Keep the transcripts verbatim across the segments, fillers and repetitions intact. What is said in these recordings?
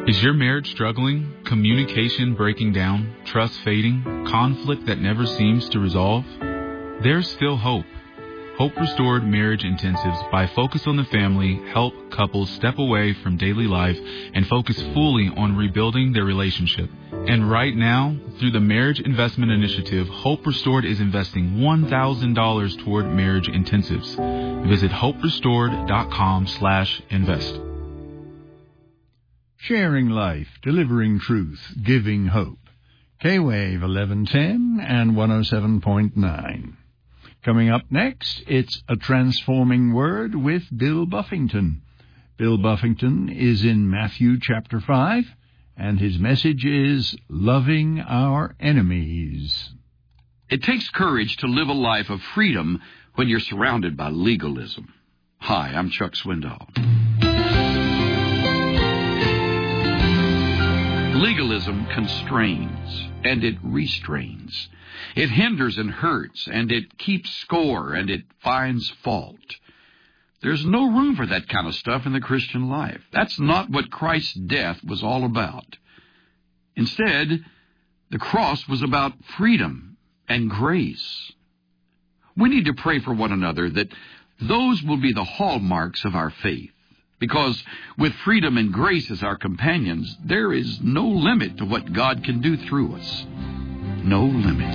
Is your marriage struggling? Communication breaking down? Trust fading? Conflict that never seems to resolve? There's still hope. Hope Restored Marriage Intensives by Focus on the Family help couples step away from daily life and focus fully on rebuilding their relationship. And right now, through the Marriage Investment Initiative, Hope Restored is investing one thousand dollars toward marriage intensives. Visit hope restored dot com slash invest. Sharing life, delivering truth, giving hope. K-Wave eleven ten and one oh seven point nine. Coming up next, it's A Transforming Word with Bill Buffington. Bill Buffington is in Matthew chapter five, and his message is Loving Our Enemies. It takes courage to live a life of freedom when you're surrounded by legalism. Hi, I'm Chuck Swindoll. Legalism constrains, and it restrains. It hinders and hurts, and it keeps score, and it finds fault. There's no room for that kind of stuff in the Christian life. That's not what Christ's death was all about. Instead, the cross was about freedom and grace. We need to pray for one another that those will be the hallmarks of our faith. Because with freedom and grace as our companions, there is no limit to what God can do through us. No limit.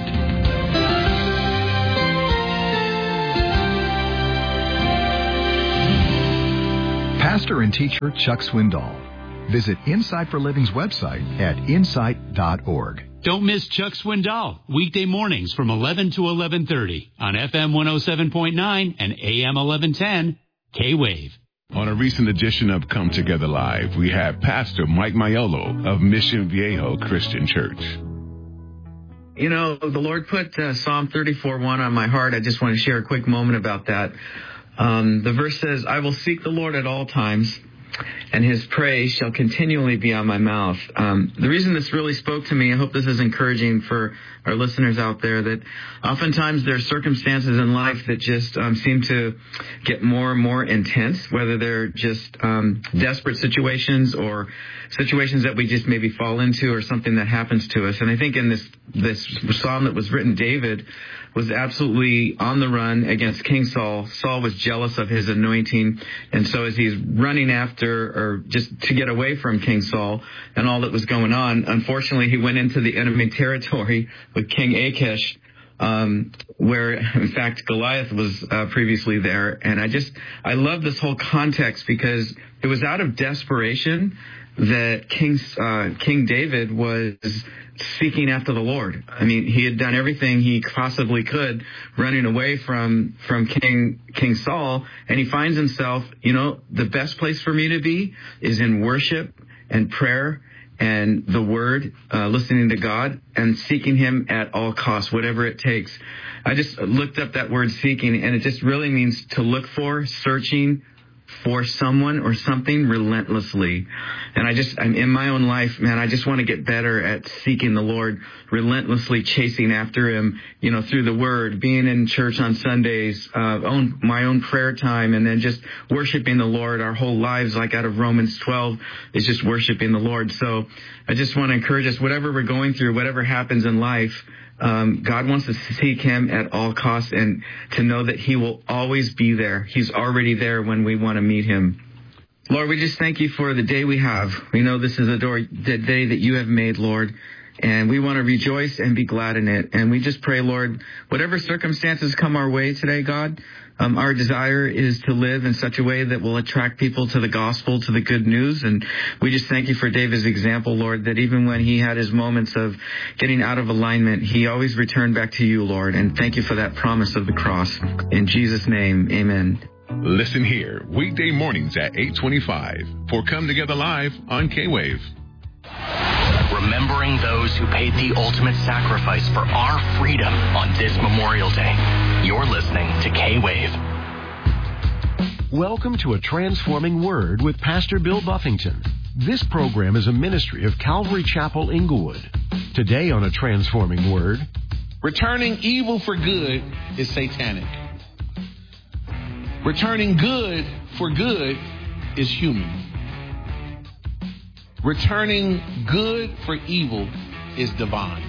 Pastor and teacher Chuck Swindoll. Visit Insight for Living's website at insight dot org. Don't miss Chuck Swindoll, weekday mornings from eleven to eleven thirty on F M one oh seven point nine and A M eleven ten, K-Wave. On a recent edition of Come Together Live, we have Pastor Mike Maiolo of Mission Viejo Christian Church. You know, the Lord put uh, Psalm thirty-four one on my heart. I just want to share a quick moment about that. Um, the verse says, I will seek the Lord at all times, and his praise shall continually be on my mouth. Um, the reason this really spoke to me, I hope this is encouraging for our listeners out there, that oftentimes there are circumstances in life that just um, seem to get more and more intense, whether they're just um, desperate situations or situations that we just maybe fall into or something that happens to us. And I think in this, this psalm that was written, David was absolutely on the run against King Saul. Saul was jealous of his anointing, and so as he's running after, or just to get away from King Saul and all that was going on, unfortunately he went into the enemy territory with King Achish, um, where in fact Goliath was uh, previously there. And I just, I love this whole context because it was out of desperation that King, uh, King David was seeking after the Lord. I mean, he had done everything he possibly could running away from, from King, King Saul, and he finds himself, you know, the best place for me to be is in worship and prayer and the Word, uh, listening to God and seeking him at all costs, whatever it takes. I just looked up that word seeking, and it just really means to look for, searching for someone or something relentlessly. And I just, I'm in my own life, man, I just want to get better at seeking the Lord, relentlessly chasing after him, you know, through the Word, being in church on Sundays, uh, own, my own prayer time, and then just worshiping the Lord. Our whole lives, like out of Romans twelve, is just worshiping the Lord. So I just want to encourage us, whatever we're going through, whatever happens in life, Um, God wants us to seek him at all costs and to know that he will always be there. He's already there when we want to meet him. Lord, we just thank you for the day we have. We know this is a day that you have made, Lord, and we want to rejoice and be glad in it. And we just pray, Lord, whatever circumstances come our way today, God, Um, our desire is to live in such a way that will attract people to the gospel, to the good news. And we just thank you for David's example, Lord, that even when he had his moments of getting out of alignment, he always returned back to you, Lord. And thank you for that promise of the cross. In Jesus' name, amen. Listen here, weekday mornings at eight twenty-five for Come Together Live on K-Wave. Remembering those who paid the ultimate sacrifice for our freedom on this Memorial Day. You're listening to K-Wave. Welcome to A Transforming Word with Pastor Bill Buffington. This program is a ministry of Calvary Chapel, Inglewood. Today on A Transforming Word, returning evil for good is satanic. Returning good for good is human. Returning good for evil is divine,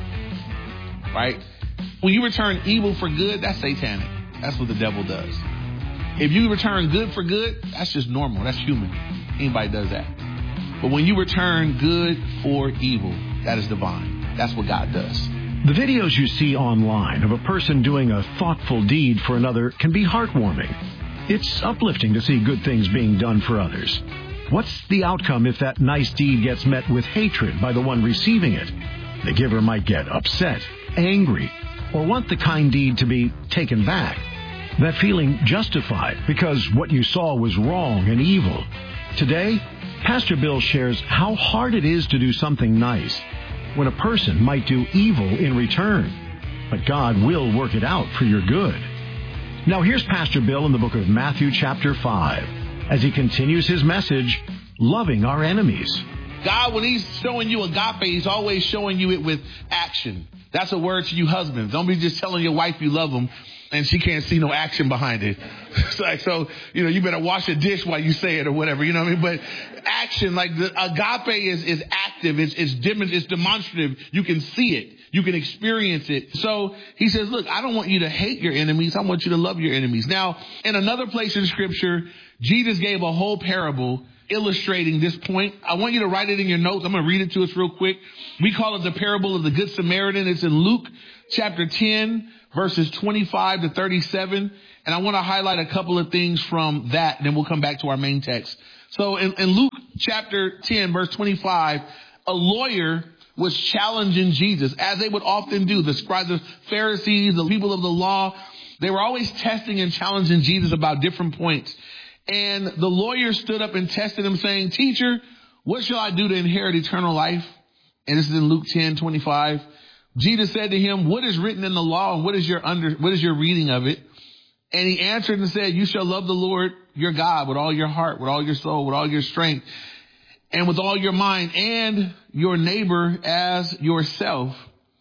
right? When you return evil for good, that's satanic. That's what the devil does. If you return good for good, that's just normal. That's human. Anybody does that. But when you return good for evil, that is divine. That's what God does. The videos you see online of a person doing a thoughtful deed for another can be heartwarming. It's uplifting to see good things being done for others. What's the outcome if that nice deed gets met with hatred by the one receiving it? The giver might get upset, angry, or want the kind deed to be taken back. That feeling justified because what you saw was wrong and evil. Today, Pastor Bill shares how hard it is to do something nice when a person might do evil in return. But God will work it out for your good. Now here's Pastor Bill in the book of Matthew chapter five as he continues his message, Loving Our Enemies. God, when he's showing you agape, he's always showing you it with action. That's a word to you husbands. Don't be just telling your wife you love them and she can't see no action behind it. It's like, so, you know, you better wash a dish while you say it or whatever, you know what I mean? But action, like the agape is, is active. It's, it's, dem- it's demonstrative. You can see it. You can experience it. So he says, look, I don't want you to hate your enemies. I want you to love your enemies. Now, in another place in scripture, Jesus gave a whole parable illustrating this point. I want you to write it in your notes. I'm going to read it to us real quick. We call it the parable of the Good Samaritan. It's in Luke chapter ten, verses twenty-five to thirty-seven. And I want to highlight a couple of things from that, and then we'll come back to our main text. So in, in Luke chapter ten, verse twenty-five, a lawyer was challenging Jesus, as they would often do. The scribes, the Pharisees, the people of the law, they were always testing and challenging Jesus about different points. And the lawyer stood up and tested him, saying, Teacher, what shall I do to inherit eternal life? And this is in Luke ten, twenty-five. Jesus said to him, what is written in the law, and what is your under, what is your reading of it? And he answered and said, you shall love the Lord your God with all your heart, with all your soul, with all your strength, and with all your mind, and your neighbor as yourself.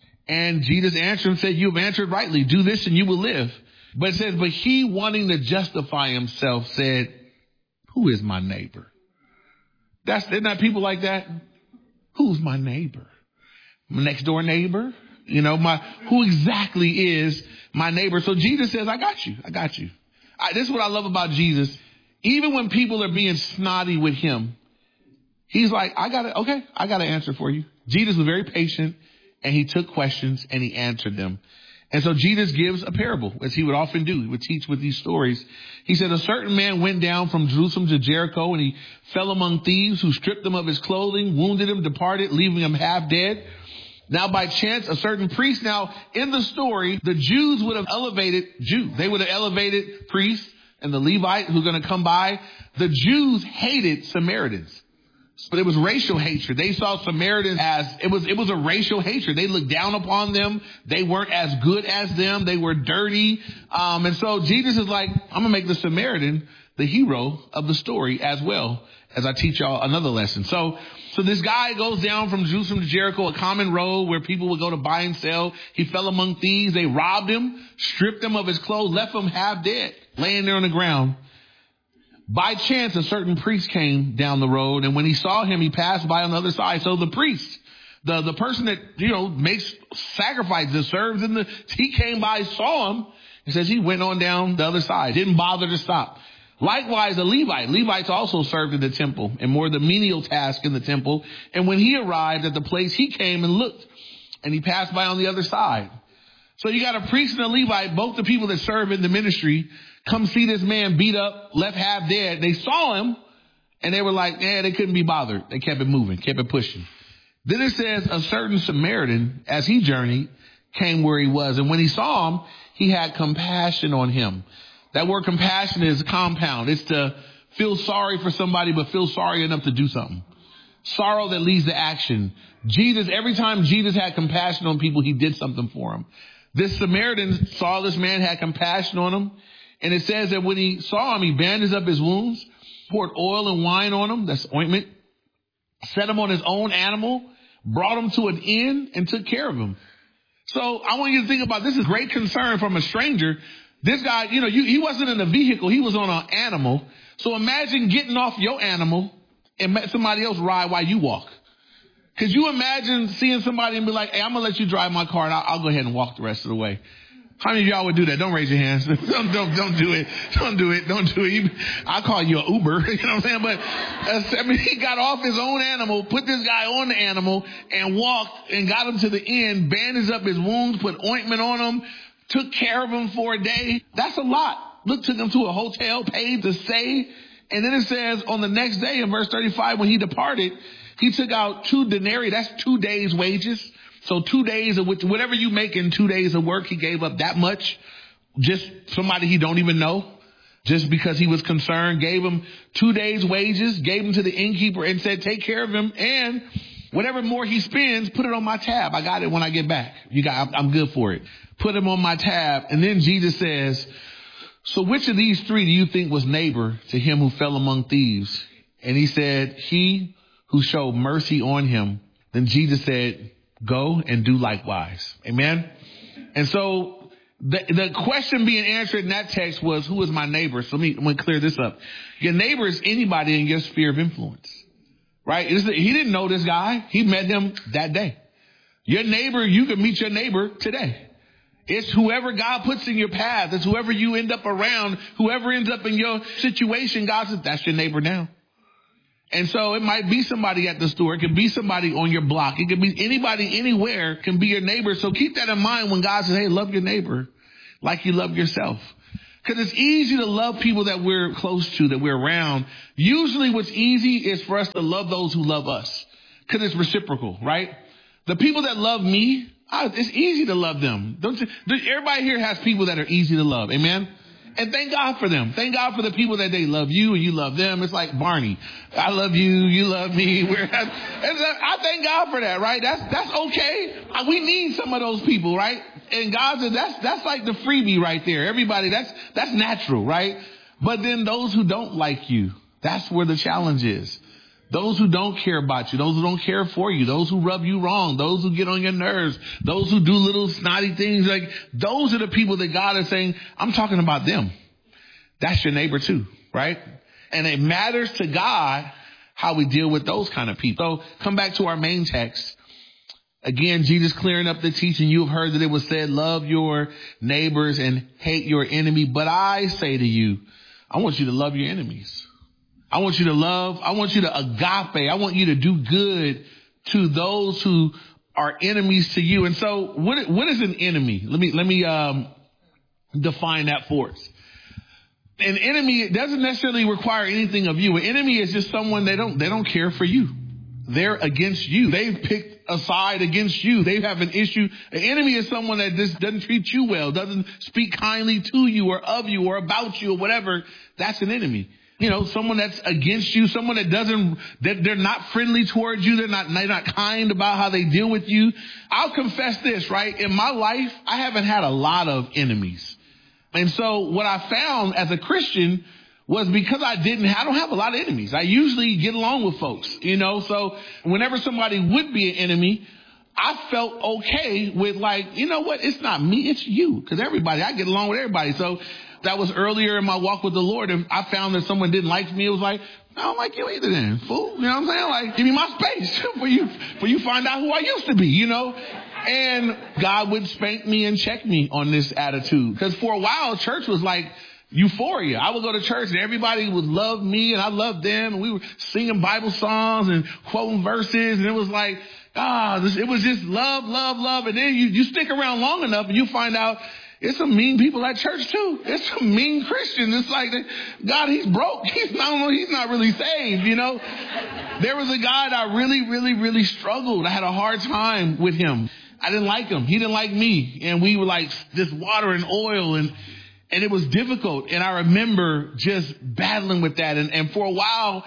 And Jesus answered and said, you have answered rightly. Do this and you will live. But it says, but he, wanting to justify himself, said, who is my neighbor? That's, isn't that people like that? Who's my neighbor? My next door neighbor? You know, my, who exactly is my neighbor? So Jesus says, I got you. I got you. I, this is what I love about Jesus. Even when people are being snotty with him, he's like, I got it. Okay. I got an answer for you. Jesus was very patient, and he took questions and he answered them. And so Jesus gives a parable, as he would often do. He would teach with these stories. He said, a certain man went down from Jerusalem to Jericho, and he fell among thieves who stripped him of his clothing, wounded him, departed, leaving him half dead. Now, by chance, a certain priest. Now, in the story, the Jews would have elevated Jew. They would have elevated priests and the Levite who's going to come by. The Jews hated Samaritans. But it was racial hatred. They saw Samaritans as, it was, it was a racial hatred. They looked down upon them. They weren't as good as them. They were dirty. Um, and so Jesus is like, I'm going to make the Samaritan the hero of the story as well, as I teach y'all another lesson. So, so this guy goes down from Jerusalem to Jericho, a common road where people would go to buy and sell. He fell among thieves. They robbed him, stripped him of his clothes, left him half dead, laying there on the ground. By chance, a certain priest came down the road, and when he saw him, he passed by on the other side. So the priest, the, the person that, you know, makes sacrifices, serves in the, he came by, saw him, and says he went on down the other side, didn't bother to stop. Likewise, a Levite. Levites also served in the temple and more the menial task in the temple. And when he arrived at the place, he came and looked, and he passed by on the other side. So you got a priest and a Levite, both the people that serve in the ministry, come see this man beat up, left half dead. They saw him, and they were like, yeah, they couldn't be bothered. They kept it moving, kept it pushing. Then it says a certain Samaritan, as he journeyed, came where he was. And when he saw him, he had compassion on him. That word compassion is a compound. It's to feel sorry for somebody, but feel sorry enough to do something. Sorrow that leads to action. Jesus, every time Jesus had compassion on people, he did something for them. This Samaritan saw this man, had compassion on him. And it says that when he saw him, he bandaged up his wounds, poured oil and wine on him, that's ointment, set him on his own animal, brought him to an inn, and took care of him. So I want you to think about this is great concern from a stranger. This guy, you know, you, he wasn't in a vehicle. He was on an animal. So imagine getting off your animal and let somebody else ride while you walk. Could you imagine seeing somebody and be like, hey, I'm going to let you drive my car and I'll, I'll go ahead and walk the rest of the way? How many of y'all would do that? Don't raise your hands. don't, don't, don't do it. Don't do it. Don't do it. You, I'll call you an Uber. You know what I'm saying? But uh, I mean, he got off his own animal, put this guy on the animal and walked and got him to the end, bandaged up his wounds, put ointment on him, took care of him for a day. That's a lot. Look, took him to a hotel, paid to stay. And then it says on the next day in verse thirty-five, when he departed, he took out two denarii. That's two days' wages. So two days of which, whatever you make in two days of work, he gave up that much. Just somebody he don't even know. Just because he was concerned, gave him two days' wages, gave him to the innkeeper and said, take care of him. And whatever more he spends, put it on my tab. I got it when I get back. You got, I'm, I'm good for it. Put him on my tab. And then Jesus says, so which of these three do you think was neighbor to him who fell among thieves? And he said, he who showed mercy on him. Then Jesus said, go and do likewise. Amen. And so the, the question being answered in that text was, who is my neighbor? So let me, let me clear this up. Your neighbor is anybody in your sphere of influence, right? It's, he didn't know this guy. He met him that day. Your neighbor, you can meet your neighbor today. It's whoever God puts in your path. It's whoever you end up around, whoever ends up in your situation. God says, that's your neighbor now. And so it might be somebody at the store. It could be somebody on your block. It could be anybody anywhere can be your neighbor. So keep that in mind when God says, hey, love your neighbor like you love yourself. Because it's easy to love people that we're close to, that we're around. Usually what's easy is for us to love those who love us because it's reciprocal, right? The people that love me, it's easy to love them. Don't you? Everybody here has people that are easy to love. Amen. And thank God for them. Thank God for the people that they love you and you love them. It's like Barney. I love you. You love me. We're, I thank God for that, right? That's, that's okay. We need some of those people, right? And God said that's, that's like the freebie right there. Everybody, that's, that's natural, right? But then those who don't like you, that's where the challenge is. Those who don't care about you, those who don't care for you, those who rub you wrong, those who get on your nerves, those who do little snotty things, like those are the people that God is saying, I'm talking about them. That's your neighbor too, right? And it matters to God how we deal with those kind of people. So come back to our main text. Again, Jesus clearing up the teaching. You have heard that it was said, love your neighbors and hate your enemy. But I say to you, I want you to love your enemies. I want you to love. I want you to agape. I want you to do good to those who are enemies to you. And so what, what is an enemy? Let me, let me, um, define that for us. An enemy doesn't necessarily require anything of you. An enemy is just someone they don't, they don't care for you. They're against you. They've picked a side against you. They have an issue. An enemy is someone that just doesn't treat you well, doesn't speak kindly to you or of you or about you or whatever. That's an enemy. You know, someone that's against you, someone that doesn't, that they're not friendly towards you. They're not, they're not kind about how they deal with you. I'll confess this, right? In my life, I haven't had a lot of enemies. And so what I found as a Christian was because I didn't, I don't have a lot of enemies. I usually get along with folks, you know, so whenever somebody would be an enemy, I felt okay with like, you know what? It's not me, it's you. Because everybody, I get along with everybody. So that was earlier in my walk with the Lord. If I found that someone didn't like me, it was like, I don't like you either then, fool. You know what I'm saying? Like, give me my space for you, for you find out who I used to be, you know? And God would spank me and check me on this attitude. Because for a while, church was like euphoria. I would go to church and everybody would love me and I loved them. And we were singing Bible songs and quoting verses. And it was like, ah, this, it was just love, love, love. And then you, you stick around long enough and you find out it's some mean people at church too. It's some mean Christians. It's like, God, he's broke. He's not, he's not really saved, you know. There was a guy that I really, really, really struggled. I had a hard time with him. I didn't like him. He didn't like me. And we were like this water and oil and, and it was difficult. And I remember just battling with that. And, and for a while,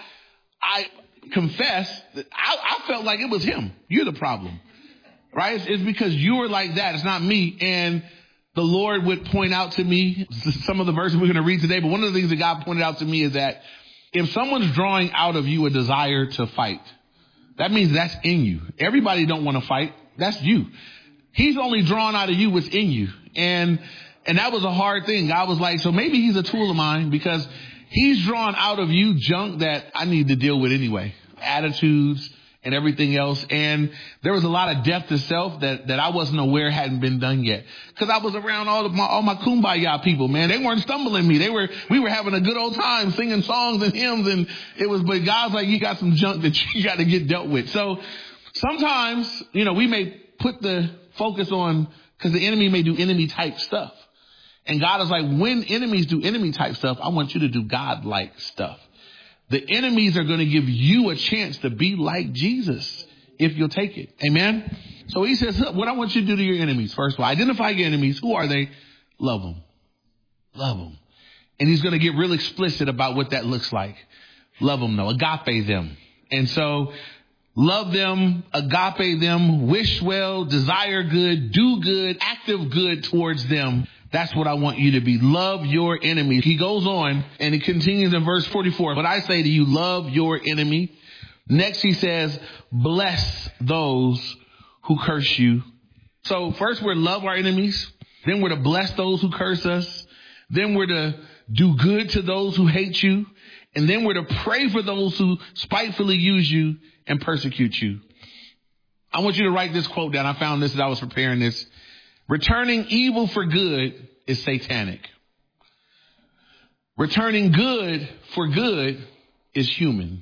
I confess that I, I felt like it was him. You're the problem, right? It's, it's because you were like that. It's not me. And the Lord would point out to me some of the verses we're going to read today. But one of the things that God pointed out to me is that if someone's drawing out of you a desire to fight, that means that's in you. Everybody don't want to fight. That's you. He's only drawn out of you what's in you. And, and that was a hard thing. God was like, so maybe he's a tool of mine because he's drawn out of you junk that I need to deal with anyway. Attitudes and everything else. And there was a lot of death to self that, that I wasn't aware hadn't been done yet. Cause I was around all of my, all my kumbaya people, man. They weren't stumbling me. They were, we were having a good old time singing songs and hymns. And it was, but God's like, you got some junk that you got to get dealt with. So sometimes, you know, we may put the focus on, cause the enemy may do enemy type stuff. And God is like, when enemies do enemy type stuff, I want you to do God-like stuff. The enemies are going to give you a chance to be like Jesus if you'll take it. Amen. So he says, what I want you to do to your enemies. First of all, identify your enemies. Who are they? Love them. Love them. And he's going to get real explicit about what that looks like. Love them though. Agape them. And so love them, agape them, wish well, desire good, do good, active good towards them. That's what I want you to be. Love your enemy. He goes on and he continues in verse forty-four. But I say to you, love your enemy. Next he says, bless those who curse you. So first we're to love our enemies. Then we're to bless those who curse us. Then we're to do good to those who hate you. And then we're to pray for those who spitefully use you and persecute you. I want you to write this quote down. I found this as I was preparing this. Returning evil for good is satanic. Returning good for good is human.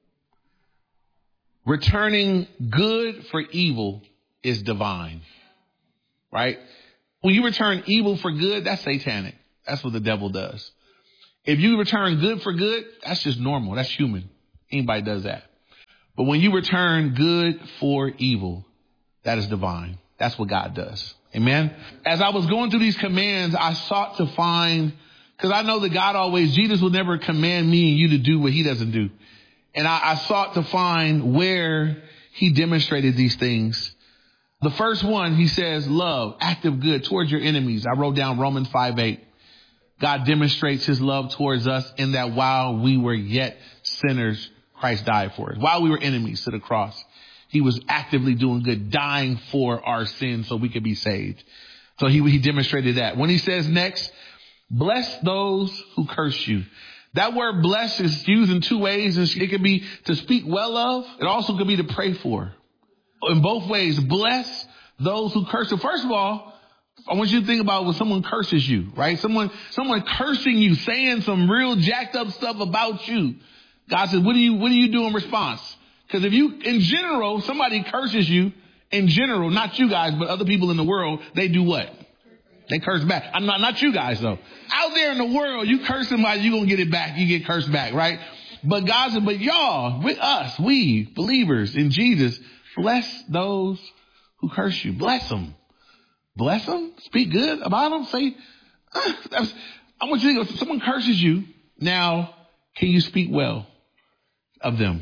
Returning good for evil is divine. Right? When you return evil for good, that's satanic. That's what the devil does. If you return good for good, that's just normal. That's human. Anybody does that. But when you return good for evil, that is divine. That's what God does. Amen. As I was going through these commands, I sought to find, because I know that God always, Jesus will never command me and you to do what he doesn't do. And I, I sought to find where he demonstrated these things. The first one, he says, love, active good towards your enemies. I wrote down Romans five eight. God demonstrates his love towards us in that while we were yet sinners, Christ died for us. While we were enemies to the cross, he was actively doing good, dying for our sins so we could be saved. So he, he demonstrated that. When he says next, bless those who curse you. That word bless is used in two ways. It could be to speak well of. It also could be to pray for. In both ways, bless those who curse you. First of all, I want you to think about when someone curses you, right? Someone, someone cursing you, saying some real jacked up stuff about you. God says, what do you, what do you do in response? Because if you, in general, somebody curses you, in general, not you guys, but other people in the world, they do what? They curse back. I'm not, not you guys though. Out there in the world, you curse somebody, you're going to get it back. You get cursed back, right? But God said, but y'all, with us, we believers in Jesus, bless those who curse you. Bless them. Bless them. Speak good about them. Say, uh, that's, I want you to think, if someone curses you, now, can you speak well of them?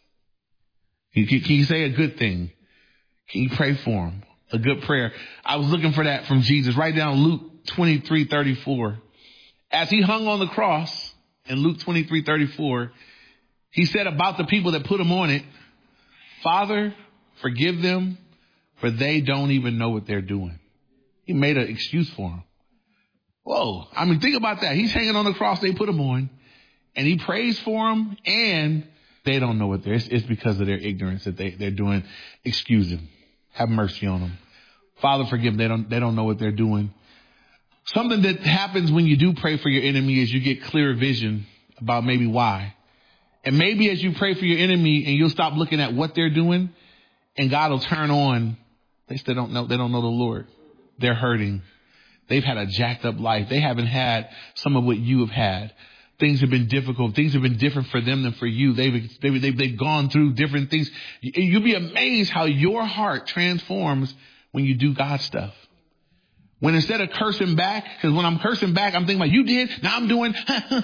Can, can you say a good thing? Can you pray for them? A good prayer. I was looking for that from Jesus. Write down Luke twenty-three thirty-four. As he hung on the cross in Luke twenty-three thirty-four, he said about the people that put him on it, Father, forgive them, for they don't even know what they're doing. He made an excuse for them. Whoa. I mean, think about that. He's hanging on the cross. They put him on and he prays for them and they don't know what they're, it's, it's because of their ignorance that they, they're doing. Excuse them. Have mercy on them. Father, forgive them. They don't, they don't know what they're doing. Something that happens when you do pray for your enemy is you get clear vision about maybe why. And maybe as you pray for your enemy and you'll stop looking at what they're doing and God will turn on. They still don't know. They don't know the Lord. They're hurting. They've had a jacked up life. They haven't had some of what you have had. Things have been difficult. Things have been different for them than for you. They've, they've, they've, they've gone through different things. You'll be amazed how your heart transforms when you do God stuff. When instead of cursing back, because when I'm cursing back, I'm thinking about you did, now I'm doing,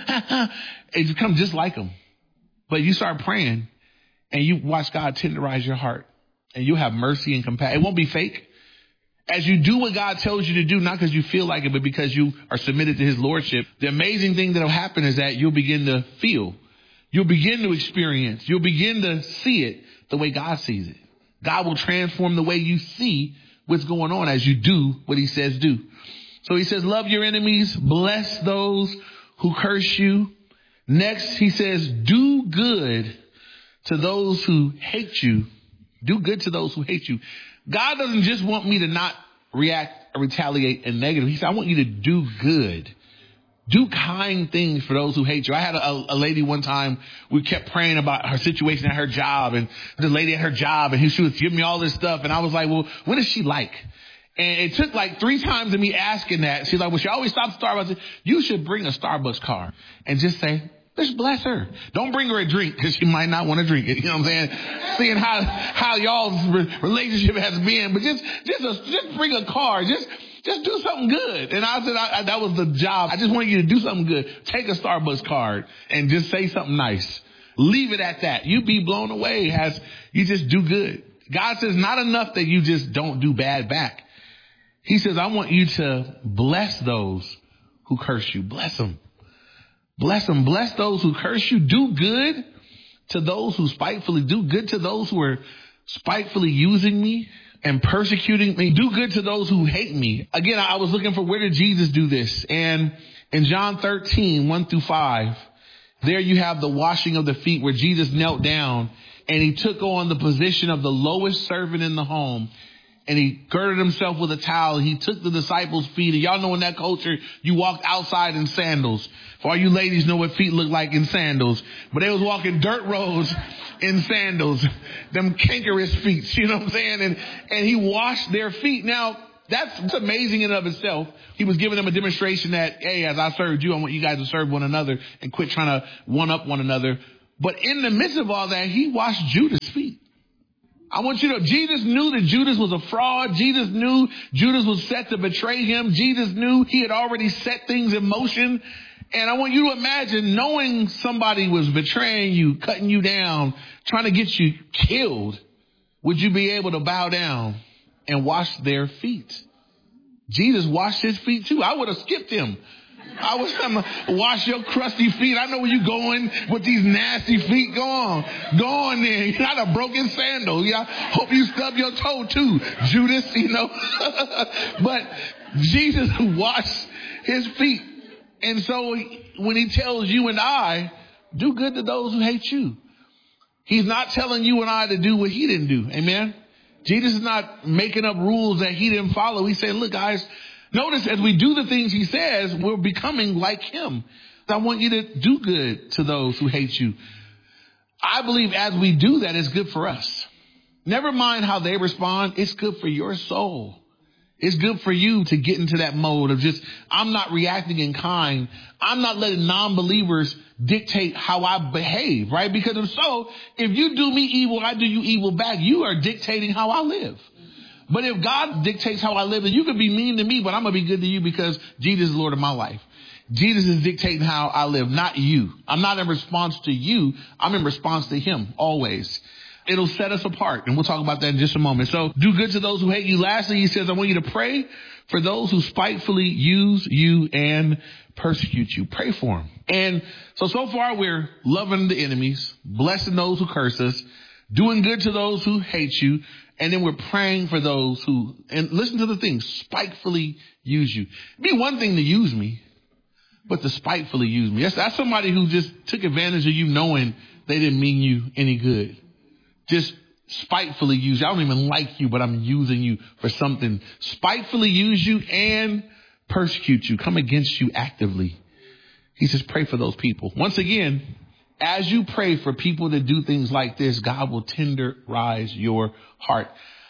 it becomes just like them. But you start praying and you watch God tenderize your heart and you'll have mercy and compassion. It won't be fake. As you do what God tells you to do, not because you feel like it, but because you are submitted to his lordship, the amazing thing that will happen is that you'll begin to feel, you'll begin to experience, you'll begin to see it the way God sees it. God will transform the way you see what's going on as you do what he says do. So he says, love your enemies, bless those who curse you. Next, he says, do good to those who hate you Do good to those who hate you. God doesn't just want me to not react or retaliate in negative. He said, I want you to do good. Do kind things for those who hate you. I had a, a lady one time, we kept praying about her situation at her job, and the lady at her job, and she was giving me all this stuff. And I was like, well, what is she like? And it took like three times of me asking that. She's like, well, she always stops at Starbucks. I said, you should bring a Starbucks card and just say, just bless her. Don't bring her a drink because she might not want to drink it. You know what I'm saying? Seeing how, how y'all's re- relationship has been, but just, just, a, just bring a card. Just, Just do something good. And I said, I, I, that was the job. I just want you to do something good. Take a Starbucks card and just say something nice. Leave it at that. You'd be blown away as you just do good. God says not enough that you just don't do bad back. He says, I want you to bless those who curse you. Bless them. Bless them. Bless those who curse you. Do good to those who spitefully do good to those who are spitefully using me and persecuting me. Do good to those who hate me. Again, I was looking for where did Jesus do this? And in John thirteen, one through five, there you have the washing of the feet where Jesus knelt down and he took on the position of the lowest servant in the home. And he girded himself with a towel. He took the disciples' feet. And y'all know in that culture, you walked outside in sandals. For all you ladies know what feet look like in sandals. But they was walking dirt roads in sandals. Them cankerous feet, you know what I'm saying? And, and he washed their feet. Now, that's, that's amazing in and of itself. He was giving them a demonstration that, hey, as I served you, I want you guys to serve one another and quit trying to one-up one another. But in the midst of all that, he washed Judas' feet. I want you to know, Jesus knew that Judas was a fraud. Jesus knew Judas was set to betray him. Jesus knew he had already set things in motion. And I want you to imagine knowing somebody was betraying you, cutting you down, trying to get you killed. Would you be able to bow down and wash their feet? Jesus washed his feet too. I would have skipped him. I was going to wash your crusty feet. I know where you're going with these nasty feet. Go on. Go on there. You're not a broken sandal. Yeah. Hope you stub your toe too, Judas, you know. But Jesus washed his feet. And so when he tells you and I, do good to those who hate you, he's not telling you and I to do what he didn't do. Amen. Jesus is not making up rules that he didn't follow. He's saying, look, guys, notice as we do the things he says, we're becoming like him. I want you to do good to those who hate you. I believe as we do that, it's good for us. Never mind how they respond. It's good for your soul. It's good for you to get into that mode of just, I'm not reacting in kind. I'm not letting non-believers dictate how I behave, right? Because if so, if you do me evil, I do you evil back. You are dictating how I live. But if God dictates how I live, then you can be mean to me, but I'm going to be good to you because Jesus is Lord of my life. Jesus is dictating how I live, not you. I'm not in response to you. I'm in response to him always. It'll set us apart. And we'll talk about that in just a moment. So do good to those who hate you. Lastly, he says, I want you to pray for those who spitefully use you and persecute you. Pray for them. And so, so far we're loving the enemies, blessing those who curse us, doing good to those who hate you. And then we're praying for those who, and listen to the thing, spitefully use you. It'd be one thing to use me, but to spitefully use me. That's, that's somebody who just took advantage of you knowing they didn't mean you any good. Just spitefully use you. I don't even like you, but I'm using you for something. Spitefully use you and persecute you. Come against you actively. He says, pray for those people. Once again, as you pray for people that do things like this, God will tenderize your heart.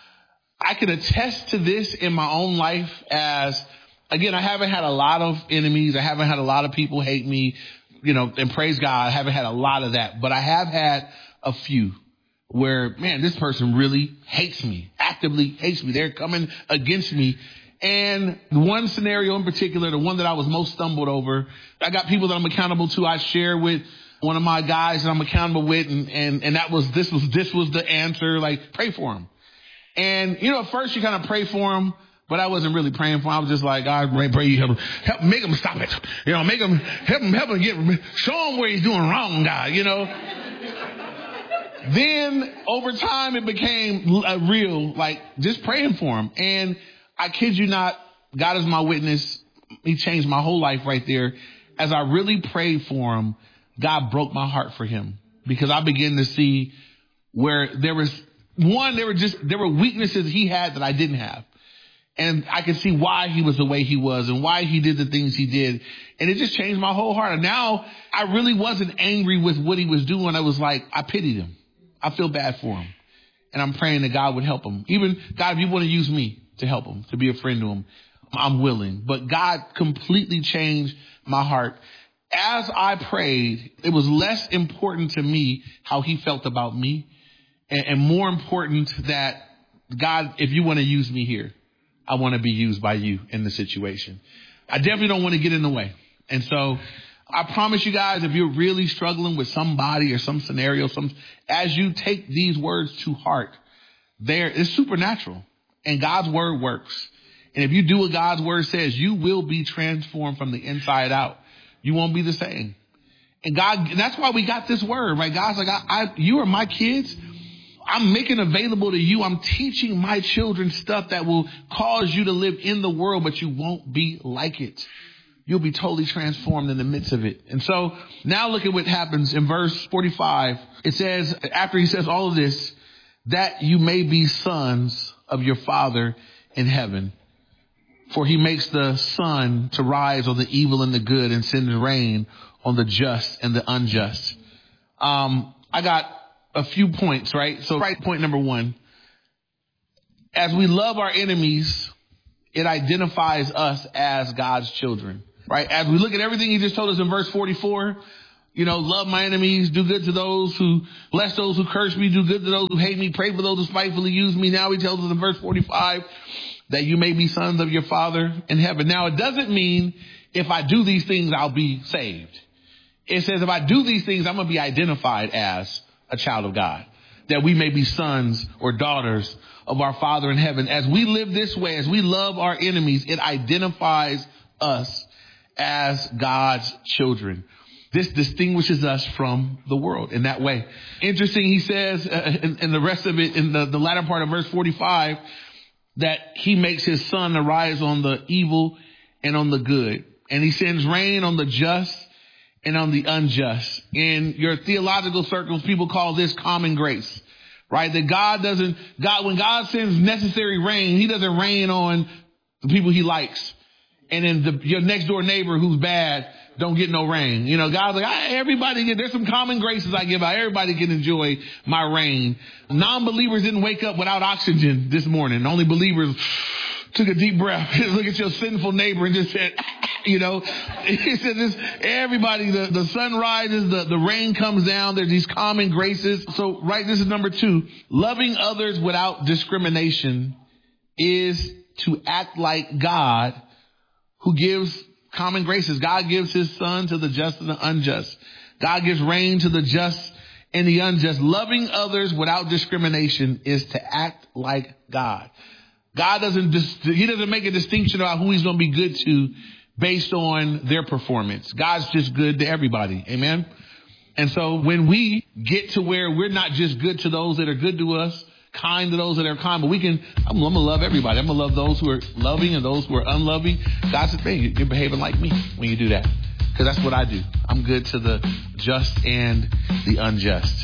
I can attest to this in my own life as, again, I haven't had a lot of enemies. I haven't had a lot of people hate me, you know, and praise God, I haven't had a lot of that. But I have had a few where, man, this person really hates me, actively hates me. They're coming against me. And one scenario in particular, the one that I was most stumbled over, I got people that I'm accountable to. I share with one of my guys that I'm accountable with, and, and, and that was, this was, this was the answer, like, pray for him. And, you know, at first you kind of pray for him, but I wasn't really praying for him. I was just like, God, pray, pray you help him, help, make him stop it. You know, make him, help him, help him get, show him where he's doing wrong, God, you know. Then over time it became a real, like, just praying for him. And I kid you not, God is my witness. He changed my whole life right there. As I really prayed for him, God broke my heart for him, because I began to see where there was, one, there were just, there were weaknesses he had that I didn't have. And I could see why he was the way he was and why he did the things he did. And it just changed my whole heart. And now I really wasn't angry with what he was doing. I was like, I pitied him. I feel bad for him. And I'm praying that God would help him. Even, God, if you want to use me to help him, to be a friend to him, I'm willing. But God completely changed my heart. As I prayed, it was less important to me how he felt about me, and, and more important that, God, if you want to use me here, I want to be used by you in the situation. I definitely don't want to get in the way. And so I promise you guys, if you're really struggling with somebody or some scenario, some, as you take these words to heart, there is supernatural, and God's word works. And if you do what God's word says, you will be transformed from the inside out. You won't be the same. And God, and that's why we got this word, right? God's like, I, I, you are my kids. I'm making available to you. I'm teaching my children stuff that will cause you to live in the world, but you won't be like it. You'll be totally transformed in the midst of it. And so now look at what happens in verse forty-five. It says, after he says all of this, that you may be sons of your Father in heaven. For he makes the sun to rise on the evil and the good and sends rain on the just and the unjust. Um, I got a few points, right? So right, point number one, as we love our enemies, it identifies us as God's children, right? As we look at everything he just told us in verse forty-four, you know, love my enemies, do good to those who, bless those who curse me, do good to those who hate me, pray for those who spitefully use me. Now he tells us in verse forty-five that you may be sons of your Father in heaven. Now it doesn't mean if I do these things, I'll be saved. It says if I do these things, I'm going to be identified as a child of God, that we may be sons or daughters of our Father in heaven. As we live this way, as we love our enemies, it identifies us as God's children. This distinguishes us from the world in that way. Interesting, he says uh, in, in the rest of it, in the, the latter part of verse forty-five, that he makes his sun arise on the evil and on the good. And he sends rain on the just and on the unjust. In your theological circles, people call this common grace, right? That God doesn't, God, when God sends necessary rain, he doesn't rain on the people he likes. And then the, your next door neighbor who's bad don't get no rain. You know, God's like, I, everybody get, there's some common graces I give out. Everybody can enjoy my rain. Non-believers didn't wake up without oxygen this morning. Only believers took a deep breath, look at your sinful neighbor and just said, you know, he said this, everybody, the, the sun rises, the, the rain comes down. There's these common graces. So, right, this is number two. Loving others without discrimination is to act like God, who gives common graces. God gives his sun to the just and the unjust. God gives rain to the just and the unjust. Loving others without discrimination is to act like God. God doesn't, he doesn't make a distinction about who he's going to be good to based on their performance. God's just good to everybody. Amen. And so when we get to where we're not just good to those that are good to us, kind to those that are kind, but we can, I'm, I'm going to love everybody. I'm going to love those who are loving and those who are unloving. God said, hey, you're behaving like me when you do that. Because that's what I do. I'm good to the just and the unjust.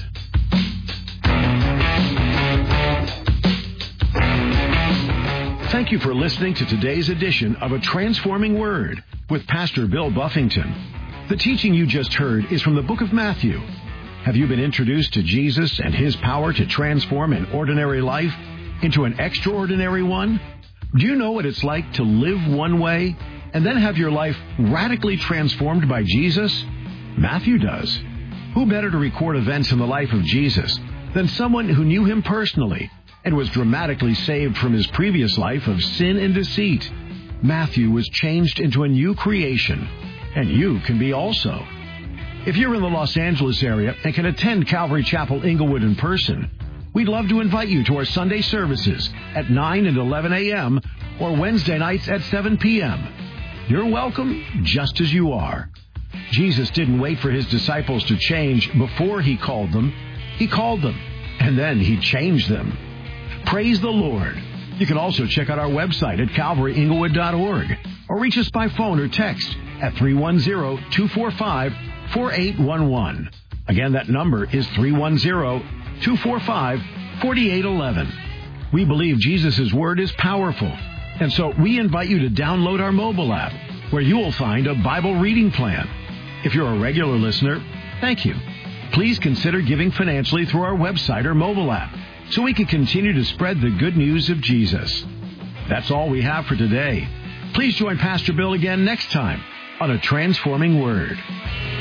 Thank you for listening to today's edition of A Transforming Word with Pastor Bill Buffington. The teaching you just heard is from the book of Matthew. Have you been introduced to Jesus and his power to transform an ordinary life into an extraordinary one? Do you know what it's like to live one way and then have your life radically transformed by Jesus? Matthew does. Who better to record events in the life of Jesus than someone who knew him personally and was dramatically saved from his previous life of sin and deceit? Matthew was changed into a new creation, and you can be also. If you're in the Los Angeles area and can attend Calvary Chapel Inglewood in person, we'd love to invite you to our Sunday services at nine and eleven a.m. or Wednesday nights at seven p.m. You're welcome just as you are. Jesus didn't wait for his disciples to change before he called them. He called them, and then he changed them. Praise the Lord. You can also check out our website at calvary inglewood dot org or reach us by phone or text at three one zero, two four five, four eight one one. Again, that number is three one zero, two four five, forty-eight eleven. We believe Jesus' Word is powerful, and so we invite you to download our mobile app, where you will find a Bible reading plan. If you're a regular listener, thank you. Please consider giving financially through our website or mobile app, so we can continue to spread the good news of Jesus. That's all we have for today. Please join Pastor Bill again next time on A Transforming Word.